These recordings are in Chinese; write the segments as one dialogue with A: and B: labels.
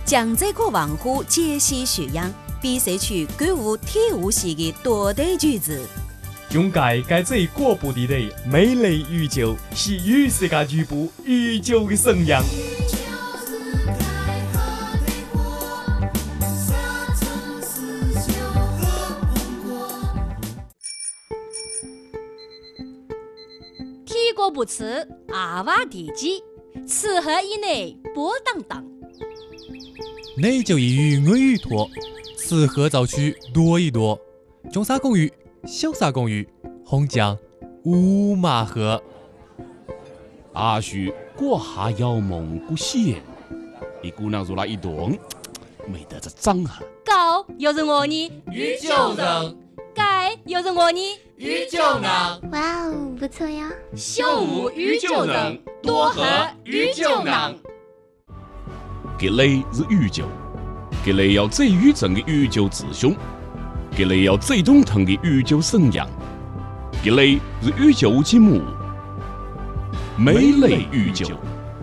A: 将这个文化解析修养，比赛出歌舞体育系的多对句子。
B: 中介在这国部地的美丽宇宙，是与世界局部宇宙的生养。
C: 体国不吃，阿娃地基，吃喝以内波荡荡。
D: 内就一语我语多，吃喝早去多一多。中沙公寓，小沙公寓，红酱五马河。
E: 阿叔过下要蒙古县，一姑娘入来一顿，没得这脏啊。
C: 高有人我你，
D: 宇宙人，
C: 该有人我你，
D: 宇宙人。
F: 哇哦，不错呀！
C: 秀舞宇宙人，多和宇宙人。
E: 这类是宇宙，这类要最宇宙的宇宙志向，这类要最懂腾的宇宙生养，这类是宇宙节目，美类宇宙。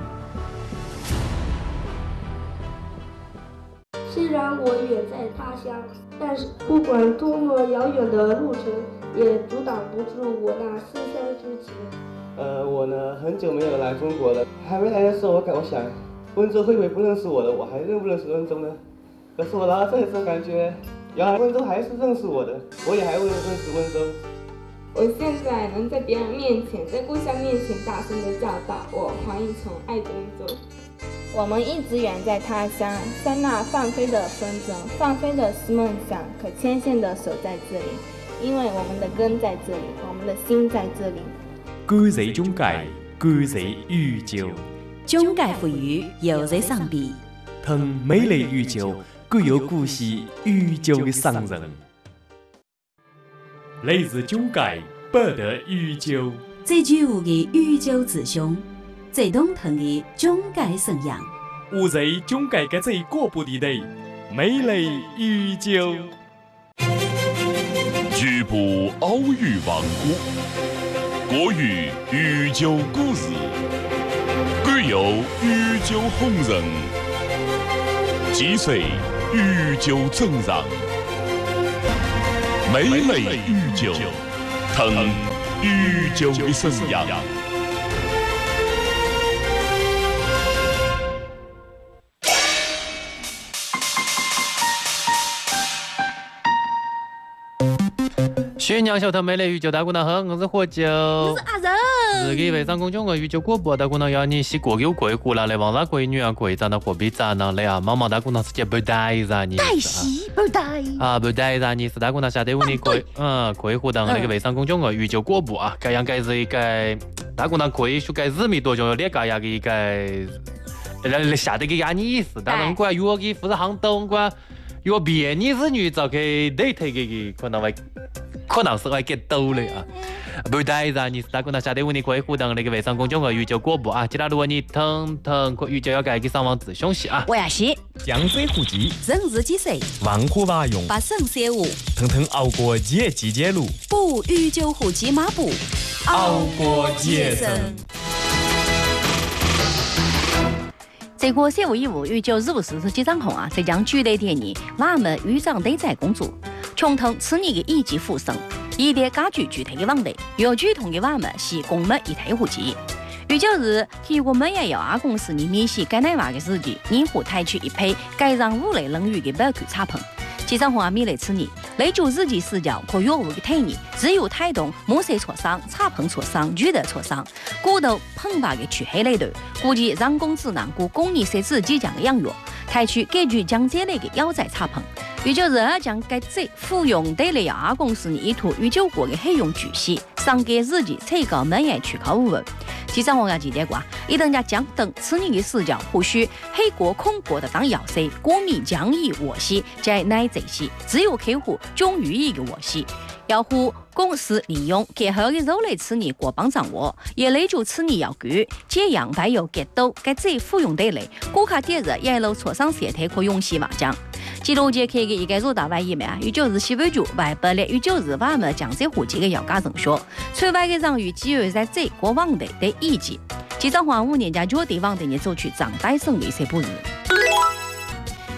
G: 虽然我远在他乡，但是不管多么遥远的路程，也阻挡不住我那思乡之情。
H: 我呢很久没有来中国了，还没来的时候我想，温州会不会不认识我的？我还认不认识温州呢？可是我来到这里之后，感觉原来温州还是认识我的，我也还会认识温州。
I: 我现在能在别人面前，在故乡面前大声地叫道：“我黄一从爱温州。”我们一直远在他乡，在那放飞的风筝，放飞的是梦想，可牵线的手在这里，因为我们的根在这里，我们的心在这里。
B: 感谢中介，感谢宇宙。
A: 中介赋予又在上边，
B: 腾美丽宇宙，具有故事宇宙的商人。来自中介，不得宇宙。
A: 最具有的宇宙志向，最懂腾的中介信仰。
B: 我在中介的这国部地的美丽宇宙。
E: 局部奥语王国，国语宇宙故事，具有宇宙红人，击碎宇宙真人，美丽宇宙，腾宇宙的生养。
D: 新娘小头美丽宇宙大姑娘好，我是火酒，
C: 我是阿仁。
D: 自己微信公众号宇宙广播大姑娘要你是过有贵姑娘来往上贵女啊贵咱的货币咱呢来啊妈妈大姑娘是接不带咱你
C: 带西不带
D: 啊不带咱你是大姑娘下得问你贵贵互动那个微信公众号宇宙广播啊这样该是一个大姑娘贵说该日米多就列个呀个一个下得个呀你意思当然过有个不是行动过有别你是女找个 date 个可能是会get 到了啊！不带着你是大姑娘下得问你可以互动那个微信公众号宇宙广播啊！其他如果你腾可宇宙要改给上网自讯息啊！
A: 我也是
B: 江水户籍，
A: 人日几岁？
B: 万户瓦用，
A: 把省税务，
B: 腾熬过节季节路，
A: 补宇宙户籍码布，
B: 熬过节生。
J: 这个税务义务宇宙日务44掌控啊，浙江具体点呢，我们预长对在工作。穷腾此年的一级复生，一点家具具体的问题，有具体的我们是公们一体户籍。宇宙日，提我们也要啊公司呢面试该内话的时期，年户采取一批该让五类领域的保具插棚。其实话米类此年，类就自己视角和药物的体验，只有带动模式磋商、插棚磋商、具体磋商，鼓动澎湃的去黑类头，估计人工智能和工业设置即将的应用，采取根据将这类的腰在插棚。宇宙日将该这附用对了啊公司呢一图宇宙国的黑用巨细，上给自己最高门也去考问。其实我要记得过，一等家将等此年的视角，或许黑国空国的当要塞，国民将以我西在乃这些，只有客户终于一个我西。要乎公司利用结合的肉类此年国帮掌握，也累就此年要具这样还有 get 到该这附用对类，顾客第日也露磋商协调可用西瓦将。记录节开个一个做大外一面啊，宇宙日西为主，外不列宇宙日我们将这户籍的要加成说，除外的让与基于在这国王的的意见，其实话5年家绝对王的你做去长代省的一些不日。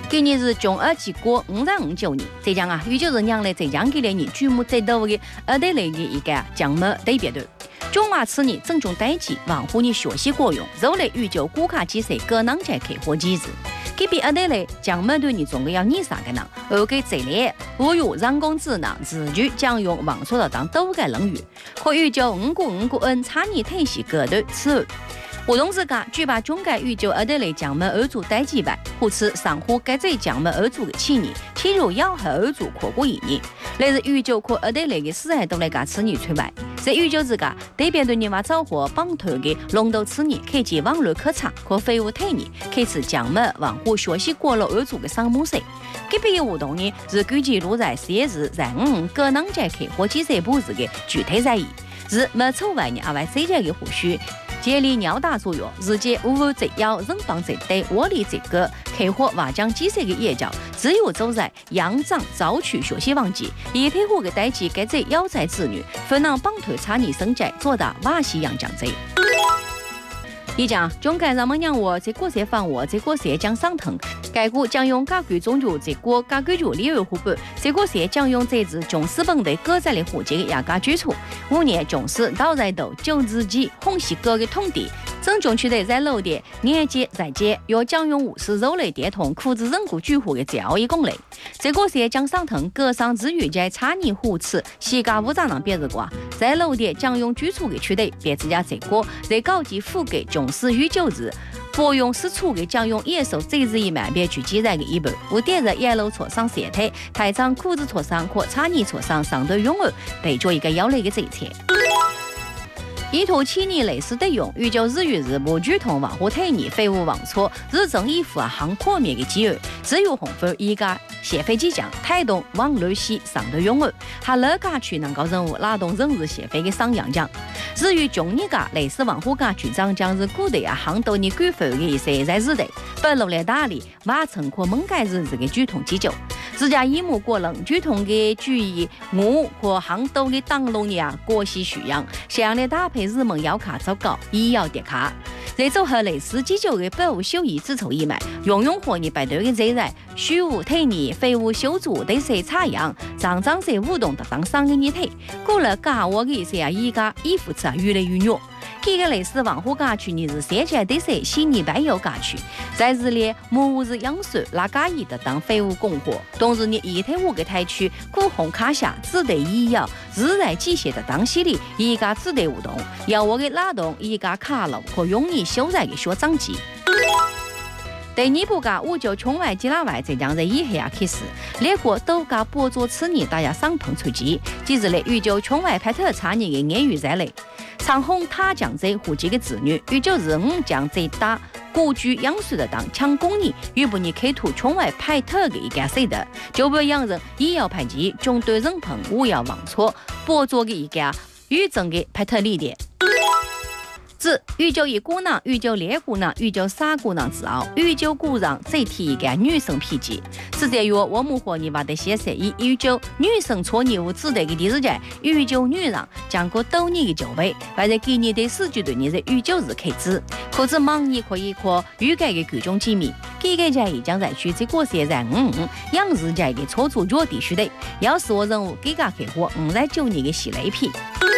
J: 今年是中二结果559年，浙江啊，也就是让来浙江这年规模最大的2队类的一个江门代表队。中华此年正中代际，王虎的学习过用，后来宇宙国卡比赛各能在开花机制。这比2队类江门队呢，总共要23个人，而给这类无有人工智能自主将用网速的当多个人员，可宇宙5个人参与体系各队此后。活动之间举办中改宇宙2队类江门2组代际赛，或此上户改在江门2组的起年，譬如要和2组跨过1年，来自宇宙可2队类的40多来个此年出卖。在宇宙之间，代表队人话走火绑头的龙头此年开启网络课场和废物体验，开始江门文化学习过了2组的商模式。这边的活动呢是估计落在4月在各能在开花季赛布置的具体赛议，是没错外呢外世界的后续。接力鸟大作用，日前无只要人帮这对我里这个开花瓦江季赛的野角，只有走在阳藏早取学习旺季，以退货的代际改在腰在子女，分让帮头查你生在做大瓦西洋江贼。一讲中改让么让我这个些放我这个些将上腾，该股将用家具中就这个家具就利润互补，这个些将用这支中资本的各在的户籍的亚家居处，5年中资到在斗9自己红西各的通地。正中区的在楼的年节在街，要将用50肉类电筒裤子人骨巨户的交易功能。这个些将上腾各上之余在查尼护持西嘎务长人表示过，在楼的将用居处的取得，别自家这个在高级付给中资与旧日。不用是处的将用野手这日一满别去记载的一半，无点在1楼桌上斜台，台上裤子桌上或查尼桌上上的用儿，得做一个要类的这一切。一头7年类似的用，宇宙日与日不剧同网户体验废物网错日正衣服行扩面的机会，只有红分一个写飞机奖台东网络系上的用儿，还乐家区能够任务拉动人日写飞的上扬奖。至于中年家类似网户家区长将是古代行到你规范的一些在日代，不落来大理瓦城或蒙盖日的剧痛机构。自家一幕过冷剧痛的注意我和杭州的当龙呀过西许阳，想的搭配日蒙要卡糟糕，医药跌卡。这组合类似机构的保护修仪自筹义卖，用和你摆对的这在虚无体验废物修筑的些差样，常常是舞动的当上的你腿，过了假我的些一家衣服吃越来越弱。这个类似网户家区你是写起来的些悉尼白油家区，在日里木日养水拉家义的当废物供货，同时你一天5个台区古红卡下自得医药日来机械的当系里一家自得活动，要我给拉动一家卡楼和用你修在的学长机。第2部噶5就冲外吉拉外浙江人以下开始，列国都噶播做此年大家上棚出击，即日嘞宇宙冲外拍特查年的言语在内。长虹他将在户籍的子女，宇宙人将在打古居养水的当强攻你，与不你开土冲外拍特的一个谁的，就不养人也要排挤，中对人朋勿要忘错，播做的一个与整个拍特理念。自宇宙一姑娘、宇宙烈姑娘、宇宙傻姑娘之后，宇宙姑娘再提一个女生脾气。是在于我们和你娃的先生以宇宙女生错你无指的个电视剧，宇宙女人将过多年的酒杯，还在给你的4句对你的宇宙日开支，可是忙你可以和预改的剧中机密，这个在已将在去这个现在养日在的错处弱地区的，要是我任务给他开火509年的洗雷皮。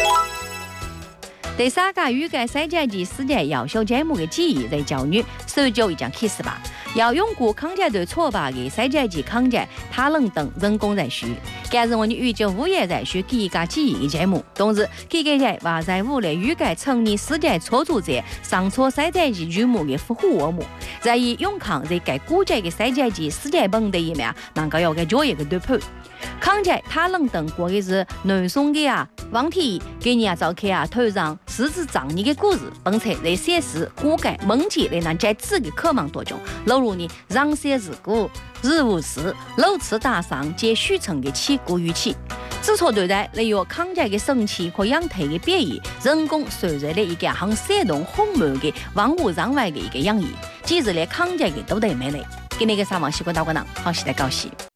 J: 第3个预改赛季季世界要小节目的记忆在教育手脚已经开始吧，要用过康家队错吧的赛季季康家他能等人工在学，这是我们宇宙物业在学第一个记忆的节目，同时这个在话在屋内预改成立世界错组者上错赛季季剧目的复活我们，在以永康在改估计的赛季季世界本的一面能够有个做一个对判。康家他能等过的是南宋的王体给你照看头上狮子长你的故事，本册在写实骨改蒙记来能在自己渴望多中，例如你让些事故日无事露齿打上皆虚成的起鼓语气，自错对待利用康家的生气和养态的变异，人工随着的一个很闪动红满的万物攘外的一个养意，即日的康家的都得美丽，给那个啥往西关岛国人好期待高兴。